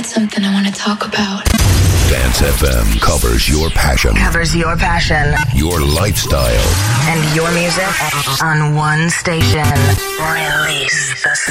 something I want to talk about. Dance FM covers your passion. Your lifestyle. And your music on one station. Release the